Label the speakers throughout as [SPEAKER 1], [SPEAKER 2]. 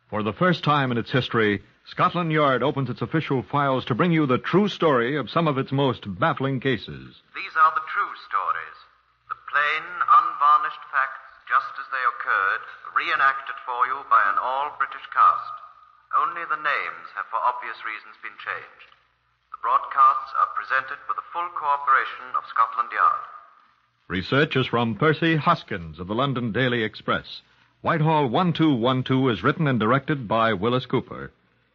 [SPEAKER 1] For the first time in its history, Scotland Yard opens its official files to bring you the true story of some of its most baffling cases.
[SPEAKER 2] These are the true stories. The plain, unvarnished facts, just as they occurred, reenacted for you by an all-British cast. Only the names have for obvious reasons been changed. The broadcasts are presented with the full cooperation of Scotland Yard.
[SPEAKER 1] Research is from Percy Hoskins of the London Daily Express. Whitehall 1212 is written and directed by Willis Cooper.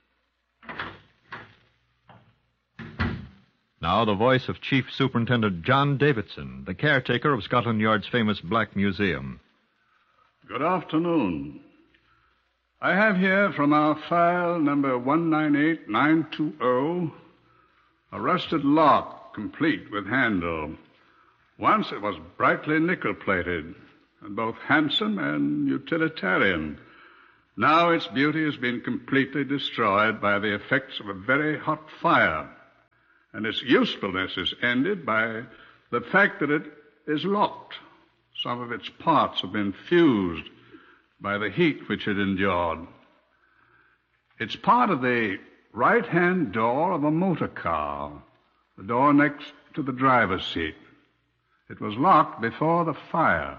[SPEAKER 1] Now the voice of Chief Superintendent John Davidson, the caretaker of Scotland Yard's famous Black Museum.
[SPEAKER 3] Good afternoon. I have here from our file number 198920 a rusted lock complete with handle. Once it was brightly nickel-plated and both handsome and utilitarian. Now its beauty has been completely destroyed by the effects of a very hot fire, and its usefulness is ended by the fact that it is locked. Some of its parts have been fused by the heat which it endured. It's part of the right-hand door of a motor car, the door next to the driver's seat. It was locked before the fire.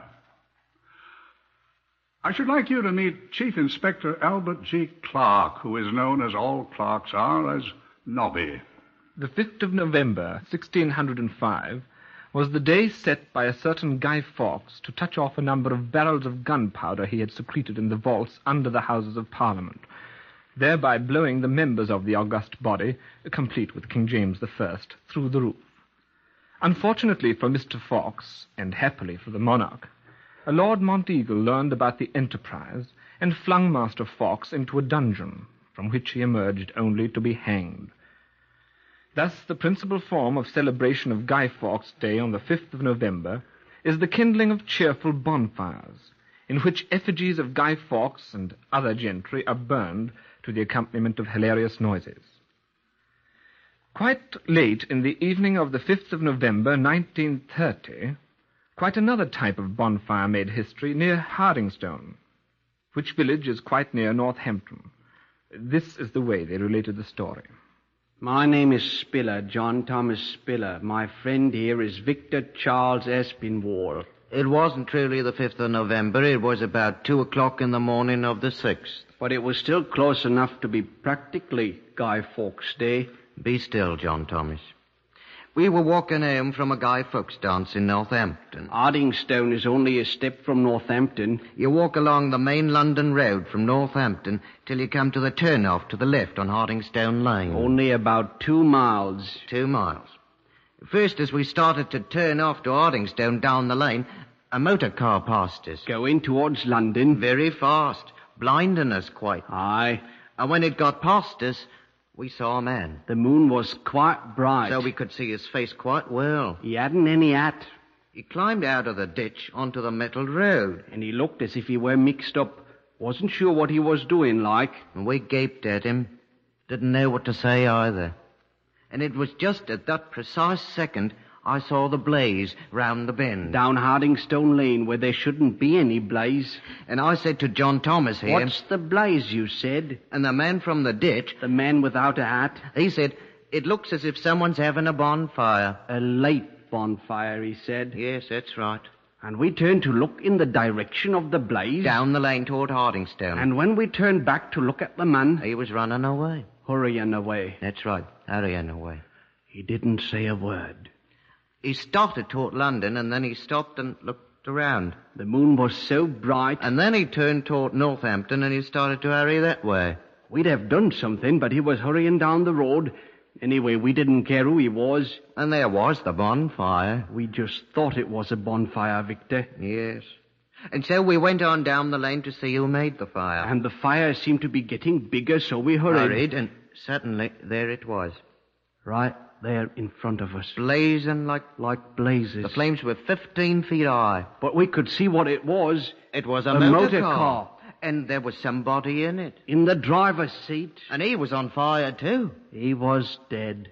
[SPEAKER 3] I should like you to meet Chief Inspector Albert G. Clark, who is known, as all clerks are, as Nobby.
[SPEAKER 4] The 5th of November, 1605, was the day set by a certain Guy Fawkes to touch off a number of barrels of gunpowder he had secreted in the vaults under the Houses of Parliament, thereby blowing the members of the august body, complete with King James I, through the roof. Unfortunately for Mr. Fawkes, and happily for the monarch, Lord Monteagle learned about the enterprise and flung Master Fawkes into a dungeon, from which he emerged only to be hanged. Thus, the principal form of celebration of Guy Fawkes' Day on the 5th of November is the kindling of cheerful bonfires, in which effigies of Guy Fawkes and other gentry are burned to the accompaniment of hilarious noises. Quite late in the evening of the 5th of November, 1930, quite another type of bonfire made history near Hardingstone, which village is quite near Northampton. This is the way they related the story.
[SPEAKER 5] My name is Spiller, John Thomas Spiller. My friend here is Victor Charles Aspinwall.
[SPEAKER 2] It wasn't truly the 5th of November. It was about 2 o'clock in the morning of the 6th.
[SPEAKER 5] But it was still close enough to be practically Guy Fawkes' Day.
[SPEAKER 2] Be still, John Thomas. We were walking home from a Guy Fawkes dance in Northampton.
[SPEAKER 5] Hardingstone is only a step from Northampton.
[SPEAKER 2] You walk along the main London road from Northampton till you come to the turn-off to the left on Hardingstone Lane.
[SPEAKER 5] Only about 2 miles.
[SPEAKER 2] 2 miles. First, as we started to turn off to Hardingstone down the lane, a motor car passed us.
[SPEAKER 5] Going towards London?
[SPEAKER 2] Very fast, blinding us quite.
[SPEAKER 5] Aye.
[SPEAKER 2] And when it got past us, we saw a man.
[SPEAKER 5] The moon was quite bright.
[SPEAKER 2] So we could see his face quite well.
[SPEAKER 5] He hadn't any hat.
[SPEAKER 2] He climbed out of the ditch onto the metalled road.
[SPEAKER 5] And he looked as if he were mixed up. Wasn't sure what he was doing, like.
[SPEAKER 2] And we gaped at him. Didn't know what to say either. And it was just at that precise second I saw the blaze round the bend.
[SPEAKER 5] Down Hardingstone Lane, where there shouldn't be any blaze.
[SPEAKER 2] And I said to John Thomas here...
[SPEAKER 5] What's the blaze, you said?
[SPEAKER 2] And the man from the ditch...
[SPEAKER 5] The man without a hat?
[SPEAKER 2] He said, it looks as if someone's having a bonfire.
[SPEAKER 5] A late bonfire, he said.
[SPEAKER 2] Yes, that's right.
[SPEAKER 5] And we turned to look in the direction of the blaze.
[SPEAKER 2] Down the lane toward Hardingstone.
[SPEAKER 5] And when we turned back to look at the man...
[SPEAKER 2] He was running away.
[SPEAKER 5] Hurrying away.
[SPEAKER 2] That's right, hurrying away.
[SPEAKER 5] He didn't say a word.
[SPEAKER 2] He started toward London, and then he stopped and looked around.
[SPEAKER 5] The moon was so bright.
[SPEAKER 2] And then he turned toward Northampton, and he started to hurry that way.
[SPEAKER 5] We'd have done something, but he was hurrying down the road. Anyway, we didn't care who he was.
[SPEAKER 2] And there was the bonfire.
[SPEAKER 5] We just thought it was a bonfire, Victor.
[SPEAKER 2] Yes. And so we went on down the lane to see who made the fire.
[SPEAKER 5] And the fire seemed to be getting bigger, so we hurried.
[SPEAKER 2] And suddenly, there it was.
[SPEAKER 5] Right there in front of us.
[SPEAKER 2] Blazing like
[SPEAKER 5] blazes.
[SPEAKER 2] The flames were 15 feet high.
[SPEAKER 5] But we could see what it was.
[SPEAKER 2] It was a motor car. And there was somebody in it.
[SPEAKER 5] In the driver's seat.
[SPEAKER 2] And he was on fire, too.
[SPEAKER 5] He was dead.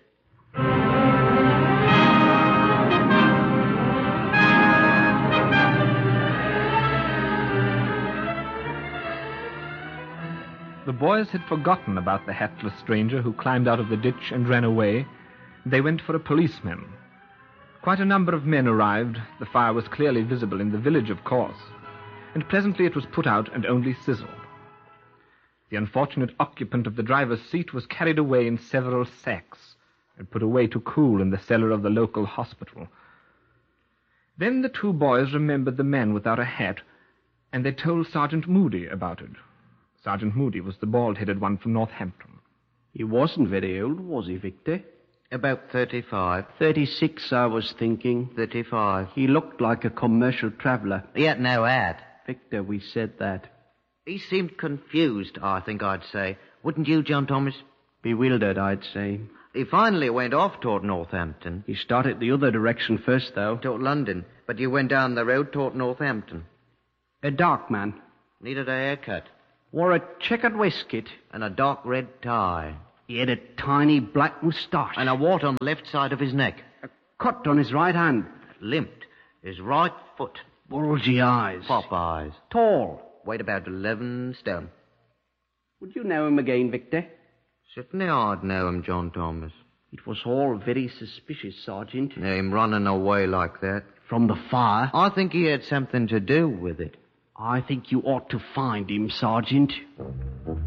[SPEAKER 4] The boys had forgotten about the hatless stranger who climbed out of the ditch and ran away. They went for a policeman. Quite a number of men arrived. The fire was clearly visible in the village, of course, and presently it was put out and only sizzled. The unfortunate occupant of the driver's seat was carried away in several sacks and put away to cool in the cellar of the local hospital. Then the two boys remembered the man without a hat, and they told Sergeant Moody about it. Sergeant Moody was the bald-headed one from Northampton.
[SPEAKER 5] He wasn't very old, was he, Victor?
[SPEAKER 2] About 35.
[SPEAKER 5] 36, I was thinking.
[SPEAKER 2] 35.
[SPEAKER 5] He looked like a commercial traveller.
[SPEAKER 2] He had no hat.
[SPEAKER 5] Victor, we said that.
[SPEAKER 2] He seemed confused, I think I'd say. Wouldn't you, John Thomas?
[SPEAKER 5] Bewildered, I'd say.
[SPEAKER 2] He finally went off toward Northampton.
[SPEAKER 5] He started the other direction first, though.
[SPEAKER 2] Toward London. But you went down the road toward Northampton.
[SPEAKER 5] A dark man.
[SPEAKER 2] Needed a haircut.
[SPEAKER 5] Wore a checkered waistcoat.
[SPEAKER 2] And a dark red tie.
[SPEAKER 5] He had a tiny black moustache.
[SPEAKER 2] And a wart on the left side of his neck.
[SPEAKER 5] A cut on his right hand.
[SPEAKER 2] Limped. His right foot.
[SPEAKER 5] Bulgy eyes.
[SPEAKER 2] Pop eyes.
[SPEAKER 5] Tall.
[SPEAKER 2] Weighed about 11 stone.
[SPEAKER 5] Would you know him again, Victor?
[SPEAKER 2] Certainly I'd know him, John Thomas.
[SPEAKER 5] It was all very suspicious, Sergeant.
[SPEAKER 2] Him running away like that.
[SPEAKER 5] From the fire?
[SPEAKER 2] I think he had something to do with it.
[SPEAKER 5] I think you ought to find him, Sergeant.